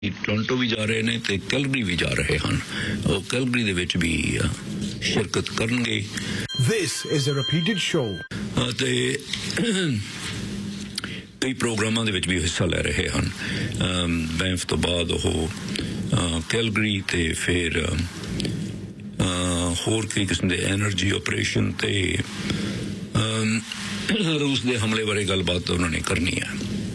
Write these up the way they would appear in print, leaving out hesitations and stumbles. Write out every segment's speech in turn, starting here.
Toronto ਵੀ ਜਾ ਰਹੇ ਨੇ ਤੇ ਕੈਲਗਰੀ ਵੀ ਜਾ ਰਹੇ ਹਨ। ਉਹ ਕੈਲਗਰੀ ਦੇ ਵਿੱਚ ਵੀ ਸ਼ਿਰਕਤ ਕਰਨਗੇ। This is a repeated show। ਤੇ ਕਈ ਪ੍ਰੋਗਰਾਮਾਂ ਦੇ ਵਿੱਚ ਵੀ ਹਿੱਸਾ ਲੈ ਰਹੇ ਹਨ। ਬੈਂਫ ਤੋਂ ਬਾਅਦ ਉਹ ਕੈਲਗਰੀ ਤੇ ਫਿਰ ਹੋਰ ਕਈ ਕਿਸਮ ਦੇ ਐਨਰਜੀ ਆਪਰੇਸ਼ਨ ਤੇ ਰੂਸ ਦੇ ਹਮਲੇ ਬਾਰੇ ਗੱਲਬਾਤ ਉਹਨਾਂ ਨੇ ਕਰਨੀ ਹੈ।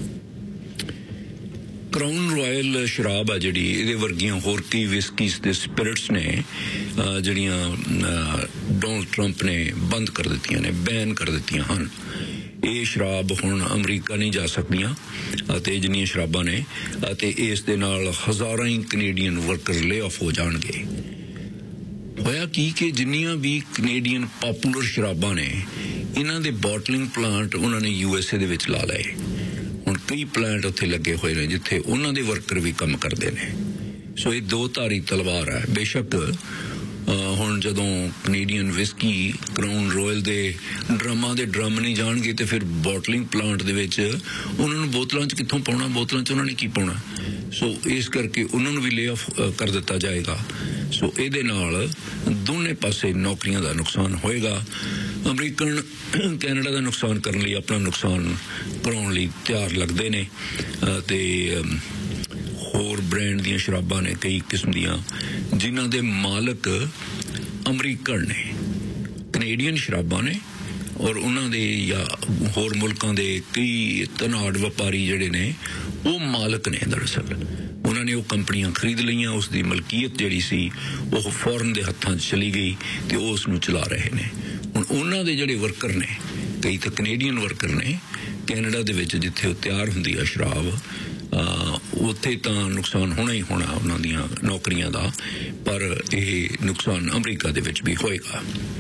ਕਰਾਊਨ ਰਾਇਲ ਸ਼ਰਾਬ ਆ ਜਿਹੜੀ, ਇਹਦੇ ਵਰਗੀਆਂ ਹੋਰ ਕਈ ਵਿਸਕੀਜ਼ ਤੇ ਸਪਿਰਿਟਸ ਨੇ ਜਿਹੜੀਆਂ ਡੋਨਲਡ ਟਰੰਪ ਨੇ ਬੰਦ ਕਰ ਦਿੱਤੀਆਂ ਨੇ, ਬੈਨ ਕਰ ਦਿੱਤੀਆਂ ਹਨ। ਇਹ ਸ਼ਰਾਬ ਹੁਣ ਅਮਰੀਕਾ ਨਹੀਂ ਜਾ ਸਕਦੀਆਂ ਅਤੇ ਜਿੰਨੀਆਂ ਸ਼ਰਾਬਾਂ ਨੇ, ਅਤੇ ਇਸ ਦੇ ਨਾਲ ਹਜ਼ਾਰਾਂ ਹੀ ਕੈਨੇਡੀਅਨ ਵਰਕਰ ਲੇ ਆਫ ਹੋ ਜਾਣਗੇ। ਹੋਇਆ ਕੀ ਕਿ ਜਿੰਨੀਆਂ ਵੀ ਕੈਨੇਡੀਅਨ ਪਾਪੂਲਰ ਸ਼ਰਾਬਾਂ ਨੇ, ਇਹਨਾਂ ਦੇ ਬੋਟਲਿੰਗ ਪਲਾਂਟ ਉਹਨਾਂ ਨੇ USA ਦੇ ਵਿੱਚ ਲਾ ਲਏ। ਹੁਣ ਕਈ ਪਲਾਂਟ ਉੱਥੇ ਲੱਗੇ ਹੋਏ ਨੇ ਜਿੱਥੇ ਉਹਨਾਂ ਦੇ ਵਰਕਰ ਵੀ ਕੰਮ ਕਰਦੇ ਨੇ। ਸੋ ਇਹ ਦੋ ਧਾਰੀ ਤਲਵਾਰ ਹੈ। ਬੇਸ਼ੱਕ ਹੁਣ ਜਦੋਂ ਕੈਨੇਡੀਅਨ ਵਿਸਕੀ ਕਰਾਊਨ ਰਾਇਲ ਦੇ ਡਰਮਾਂ ਦੇ ਡਰਮ ਨਹੀਂ ਜਾਣਗੇ ਤੇ ਫਿਰ ਬੋਟਲਿੰਗ ਪਲਾਂਟ ਦੇ ਵਿੱਚ ਉਹਨਾਂ ਨੂੰ ਬੋਤਲਾਂ 'ਚ ਕਿੱਥੋਂ ਪਾਉਣਾ, ਬੋਤਲਾਂ 'ਚ ਉਹਨਾਂ ਨੇ ਕੀ ਪਾਉਣਾ। ਸੋ ਇਸ ਕਰਕੇ ਉਹਨਾਂ ਨੂੰ ਵੀ ਲੇ ਆਫ ਕਰ ਦਿੱਤਾ ਜਾਏਗਾ। ਸੋ ਇਹਦੇ ਨਾਲ ਦੋਨੇ ਪਾਸੇ ਨੌਕਰੀਆਂ ਦਾ ਨੁਕਸਾਨ ਹੋਏਗਾ। ਅਮਰੀਕਨ ਕੈਨੇਡਾ ਦਾ ਨੁਕਸਾਨ ਕਰਨ ਲਈ ਆਪਣਾ ਨੁਕਸਾਨ ਕਰਾਉਣ ਲਈ ਤਿਆਰ ਲੱਗਦੇ ਨੇ ਤੇ ਹੋਰ ਬ੍ਰਾਂਡ ਦੀਆਂ ਸ਼ਰਾਬਾਂ ਨੇ ਕਈ ਕਿਸਮ ਦੀਆਂ ਜਿਨ੍ਹਾਂ ਦੇ ਮਾਲਕ ਅਮਰੀਕਨ ਨੇ, ਕੈਨੇਡੀਅਨ ਸ਼ਰਾਬਾਂ ਨੇ, ਔਰ ਉਹਨਾਂ ਦੇ ਜਾਂ ਹੋਰ ਮੁਲਕਾਂ ਦੇ ਕਈ ਧਨਾਢ ਵਪਾਰੀ ਜਿਹੜੇ ਨੇ ਉਹ ਮਾਲਕ ਨੇ। ਦਰਅਸਲ ਉਹਨਾਂ ਨੇ ਉਹ ਕੰਪਨੀਆਂ ਖਰੀਦ ਲਈਆਂ, ਉਸ ਦੀ ਮਲਕੀਅਤ ਜਿਹੜੀ ਸੀ ਉਹ ਫੌਰਨ ਦੇ ਹੱਥਾਂ 'ਚ ਚਲੀ ਗਈ ਤੇ ਉਹ ਉਸ ਨੂੰ ਚਲਾ ਰਹੇ ਨੇ। ਹੁਣ ਉਹਨਾਂ ਦੇ ਜਿਹੜੇ ਵਰਕਰ ਨੇ, ਕਈ ਤਾਂ ਕੈਨੇਡੀਅਨ ਵਰਕਰ ਨੇ ਕੈਨੇਡਾ ਦੇ ਵਿੱਚ ਜਿੱਥੇ ਉਹ ਤਿਆਰ ਹੁੰਦੀ ਆ ਸ਼ਰਾਬ, ਉੱਥੇ ਤਾਂ ਨੁਕਸਾਨ ਹੋਣਾ ਹੀ ਹੋਣਾ ਉਹਨਾਂ ਦੀਆਂ ਨੌਕਰੀਆਂ ਦਾ, ਪਰ ਇਹ ਨੁਕਸਾਨ ਅਮਰੀਕਾ ਦੇ ਵਿੱਚ ਵੀ ਹੋਏਗਾ।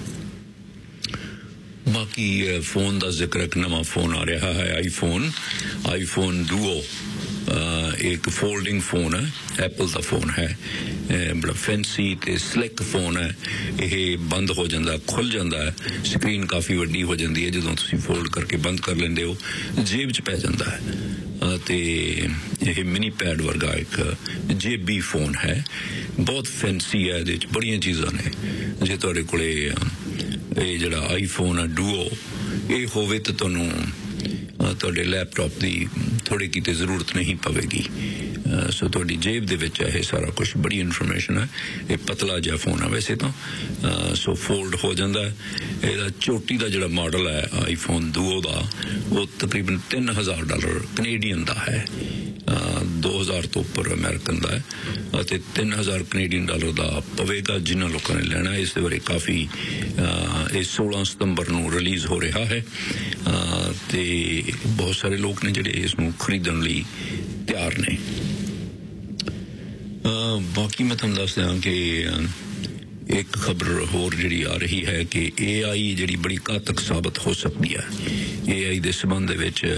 ਬਾਕੀ ਫੋਨ ਦਾ ਜ਼ਿਕਰ, ਇੱਕ ਨਵਾਂ ਫੋਨ ਆ ਰਿਹਾ ਹੈ, ਆਈਫੋਨ ਡੂਓ। ਇੱਕ ਫੋਲਡਿੰਗ ਫੋਨ ਹੈ, ਐਪਲ ਦਾ ਫੋਨ ਹੈ, ਬੜਾ ਫੈਂਸੀ ਤੇ ਸਲਿਕ ਫੋਨ ਹੈ। ਇਹ ਬੰਦ ਹੋ ਜਾਂਦਾ, ਖੁੱਲ ਜਾਂਦਾ ਹੈ, ਸਕਰੀਨ ਕਾਫੀ ਵੱਡੀ ਹੋ ਜਾਂਦੀ ਹੈ, ਜਦੋਂ ਤੁਸੀਂ ਫੋਲਡ ਕਰਕੇ ਬੰਦ ਕਰ ਲੈਂਦੇ ਹੋ ਜੇਬ 'ਚ ਪੈ ਜਾਂਦਾ ਹੈ। ਤੇ ਇਹ ਮਿਨੀ ਪੈਡ ਵਰਗਾ ਇੱਕ ਜੇਬੀ ਫੋਨ ਹੈ, ਬਹੁਤ ਫੈਂਸੀ ਹੈ, ਇਹਦੇ 'ਚ ਬੜੀਆਂ ਚੀਜ਼ਾਂ ਨੇ। ਜੇ ਤੁਹਾਡੇ ਕੋਲੇ ਇਹ ਜਿਹੜਾ ਆਈਫੋਨ ਹੈ ਡੂਓ ਇਹ ਹੋਵੇ ਤਾਂ ਤੁਹਾਨੂੰ ਤੁਹਾਡੇ ਲੈਪਟਾਪ ਦੀ ਥੋੜ੍ਹੀ ਕਿਤੇ ਜ਼ਰੂਰਤ ਨਹੀਂ ਪਵੇਗੀ। ਸੋ ਤੁਹਾਡੀ ਜੇਬ ਦੇ ਵਿੱਚ ਇਹ ਸਾਰਾ ਕੁਛ, ਬੜੀ ਇਨਫੋਰਮੇਸ਼ਨ ਹੈ। ਇਹ ਪਤਲਾ ਜਿਹਾ ਫੋਨ ਹੈ ਵੈਸੇ ਤਾਂ, ਸੋ ਫੋਲਡ ਹੋ ਜਾਂਦਾ। ਇਹਦਾ ਚੋਟੀ ਦਾ ਜਿਹੜਾ ਮਾਡਲ ਹੈ ਆਈਫੋਨ ਡੂਓ ਦਾ, ਉਹ ਤਕਰੀਬਨ $3000 ਕੈਨੇਡੀਅਨ ਦਾ ਹੈ, 2000 ਤੋਂ ਉੱਪਰ ਅਮਰੀਕਨ ਦਾ ਹੈ, ਅਤੇ $3000 ਕੈਨੇਡੀਅਨ ਦਾ ਪਵੇਗਾ ਜਿਨ੍ਹਾਂ ਲੋਕਾਂ ਨੇ ਲੈਣਾ। ਇਸ ਦੇ ਬਾਰੇ ਕਾਫੀ, ਇਹ 16 ਸਤੰਬਰ ਨੂੰ ਰਿਲੀਜ਼ ਹੋ ਰਿਹਾ ਹੈ ਤੇ ਬਹੁਤ ਸਾਰੇ ਲੋਕ ਨੇ ਜਿਹੜੇ ਇਸ ਨੂੰ ਖਰੀਦਣ ਲਈ ਤਿਆਰ ਨੇ। ਬਾਕੀ ਮੈਂ ਤੁਹਾਨੂੰ ਦੱਸ ਦਿਆਂ ਕਿ ਇੱਕ ਖਬਰ ਹੋਰ ਜਿਹੜੀ ਆ ਰਹੀ ਹੈ ਕਿ AI ਜਿਹੜੀ ਬੜੀ ਘਾਤਕ ਸਾਬਤ ਹੋ ਸਕਦੀ ਹੈ। AI ਦੇ ਸੰਬੰਧ ਦੇ ਵਿੱਚ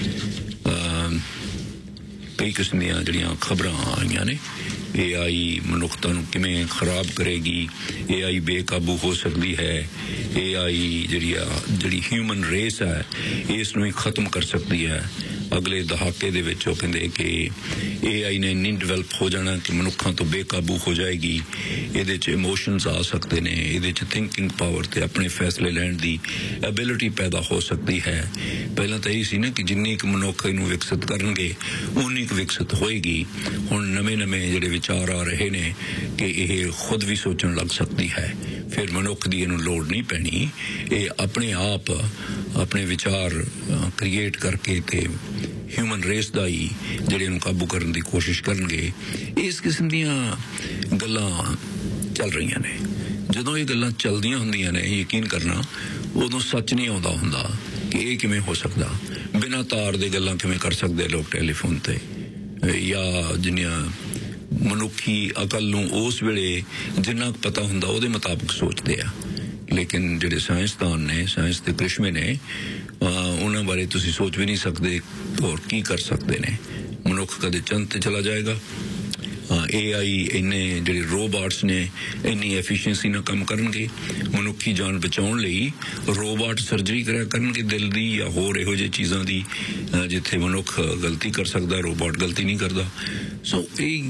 ਕਈ ਕਿਸਮ ਦੀਆਂ ਜਿਹੜੀਆਂ ਖਬਰਾਂ ਆਈਆਂ ਨੇ। AI ਮਨੁੱਖਤਾ ਨੂੰ ਕਿਵੇਂ ਖਰਾਬ ਕਰੇਗੀ, AI ਬੇਕਾਬੂ ਹੋ ਸਕਦੀ ਹੈ, AI ਜਿਹੜੀ ਹਿਊਮਨ ਰੇਸ ਹੈ ਇਸ ਨੂੰ ਹੀ ਖਤਮ ਕਰ ਸਕਦੀ ਹੈ ਅਗਲੇ ਦਹਾਕੇ ਦੇ ਵਿੱਚ। ਉਹ ਕਹਿੰਦੇ ਕਿ AI ਨੇ ਇੰਨੀ ਡਿਵੈਲਪ ਹੋ ਜਾਣਾ ਕਿ ਮਨੁੱਖਾਂ ਤੋਂ ਬੇਕਾਬੂ ਹੋ ਜਾਏਗੀ। ਇਹਦੇ 'ਚ ਇਮੋਸ਼ਨਸ ਆ ਸਕਦੇ ਨੇ, ਇਹਦੇ 'ਚ ਥਿੰਕਿੰਗ ਪਾਵਰ ਤੇ ਆਪਣੇ ਫੈਸਲੇ ਲੈਣ ਦੀ ਐਬਿਲਿਟੀ ਪੈਦਾ ਹੋ ਸਕਦੀ ਹੈ। ਪਹਿਲਾਂ ਤਾਂ ਇਹ ਸੀ ਨਾ ਕਿ ਜਿੰਨੀ ਕੁ ਮਨੁੱਖ ਇਹਨੂੰ ਵਿਕਸਿਤ ਕਰਨਗੇ ਉਨੀ ਕੁ ਵਿਕਸਿਤ ਹੋਏਗੀ। ਹੁਣ ਨਵੇਂ ਜਿਹੜੇ ਵਿਚਾਰ ਆ ਰਹੇ ਨੇ ਕਿ ਇਹ ਖੁਦ ਵੀ ਸੋਚਣ ਲੱਗ ਸਕਦੀ ਹੈ, ਫਿਰ ਮਨੁੱਖ ਦੀ ਇਹਨੂੰ ਲੋੜ ਨਹੀਂ ਪੈਣੀ। ਇਹ ਆਪਣੇ ਆਪ ਆਪਣੇ ਵਿਚਾਰ ਕ੍ਰੀਏਟ ਕਰਕੇ ਤੇ ਹਿਊਮਨ ਰੇਸ ਦਾ ਹੀ ਜਿਹੜੇ ਨੂੰ ਕਾਬੂ ਕਰਨ ਦੀ ਕੋਸ਼ਿਸ਼ ਕਰਨਗੇ। ਇਸ ਕਿਸਮ ਦੀਆਂ ਗੱਲਾਂ ਚੱਲ ਰਹੀਆਂ ਨੇ। ਜਦੋਂ ਇਹ ਗੱਲਾਂ ਚੱਲਦੀਆਂ ਹੁੰਦੀਆਂ ਨੇ, ਯਕੀਨ ਕਰਨਾ ਉਦੋਂ ਸੱਚ ਨਹੀਂ ਆਉਂਦਾ ਹੁੰਦਾ ਕਿ ਇਹ ਕਿਵੇਂ ਹੋ ਸਕਦਾ। ਬਿਨਾਂ ਤਾਰ ਦੇ ਗੱਲਾਂ ਕਿਵੇਂ ਕਰ ਸਕਦੇ ਲੋਕ ਟੈਲੀਫੋਨ ਤੇ, ਜਾਂ ਜਿੰਨੀਆਂ ਮਨੁੱਖੀ ਅਕਲ ਨੂੰ ਉਸ ਵੇਲੇ ਜਿੰਨਾ ਪਤਾ ਹੁੰਦਾ ਉਹਦੇ ਮੁਤਾਬਕ ਸੋਚਦੇ ਆ। ਲੇਕਿਨ ਜਿਹੜੇ ਸਾਇੰਸਦਾਨ ਨੇ, ਸਾਇੰਸ ਦੇ ਕ੍ਰਿਸ਼ਮੇ ਨੇ, ਉਹਨਾਂ ਬਾਰੇ ਤੁਸੀਂ ਸੋਚ ਵੀ ਨਹੀਂ ਸਕਦੇ ਹੋਰ ਕੀ ਕਰ ਸਕਦੇ ਨੇ। ਮਨੁੱਖ ਕਦੇ ਚੰਦ ਤੇ ਚਲਾ ਜਾਏਗਾ, AI ਇੰਨੇ ਜਿਹੜੇ ਰੋਬੋਟਸ ਨੇ ਇੰਨੀ ਐਫੀਸ਼ੀਐਂਸੀ ਨਾਲ ਕੰਮ ਕਰਨਗੇ। ਮਨੁੱਖੀ ਜਾਨ ਬਚਾਉਣ ਲਈ ਰੋਬੋਟ ਸਰਜਰੀ ਕਰਿਆ ਕਰਨਗੇ ਦਿਲ ਦੀ ਜਾਂ ਹੋਰ ਇਹੋ ਜਿਹੀ ਚੀਜ਼ਾਂ ਦੀ, ਜਿੱਥੇ ਮਨੁੱਖ ਗਲਤੀ ਕਰ ਸਕਦਾ ਰੋਬੋਟ ਗਲਤੀ ਨਹੀਂ ਕਰਦਾ। ਸੋ ਇਹ